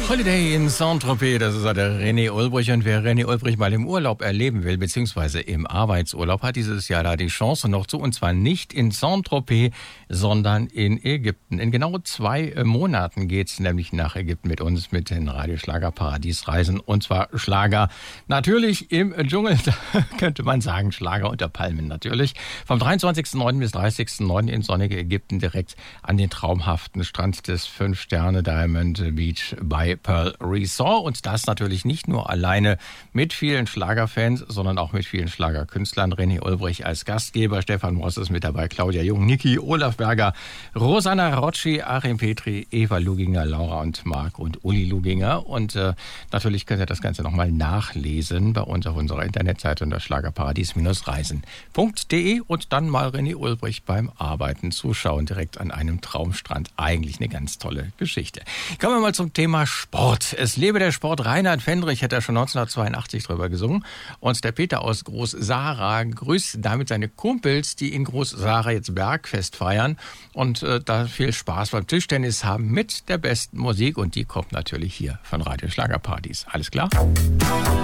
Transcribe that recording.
Holiday in Saint-Tropez, das ist der René Ulbrich. Und wer René Ulbrich mal im Urlaub erleben will, beziehungsweise im Arbeitsurlaub, hat dieses Jahr da die Chance noch zu. Und zwar nicht in Saint-Tropez, sondern in Ägypten. In genau 2 Monaten geht's nämlich nach Ägypten mit uns, mit den Radio-Schlager-Paradies-Reisen. Und zwar Schlager natürlich im Dschungel, da könnte man sagen, Schlager unter Palmen natürlich. Vom 23.09. bis 30.09. in sonnige Ägypten, direkt an den traumhaften Strand des 5-Sterne Diamond Beach bei Pearl Resort. Und das natürlich nicht nur alleine mit vielen Schlagerfans, sondern auch mit vielen Schlagerkünstlern. René Ulbrich als Gastgeber, Stefan Moss ist mit dabei, Claudia Jung, Niki, Olaf Berger, Rosanna Rocci, Achim Petri, Eva Luginger, Laura und Marc und Uli Luginger. Und natürlich könnt ihr das Ganze nochmal nachlesen bei uns auf unserer Internetseite unter schlagerparadies-reisen.de und dann mal René Ulbrich beim Arbeiten zuschauen, direkt an einem Traumstrand. Eigentlich eine ganz tolle Geschichte. Kommen wir mal zum Thema Sport. Es lebe der Sport. Reinhard Fendrich hat ja schon 1982 drüber gesungen. Und der Peter aus Groß-Sahra grüßt damit seine Kumpels, die in Groß-Sahra jetzt Bergfest feiern und da viel Spaß beim Tischtennis haben mit der besten Musik. Und die kommt natürlich hier von Radio Schlagerparadies. Alles klar?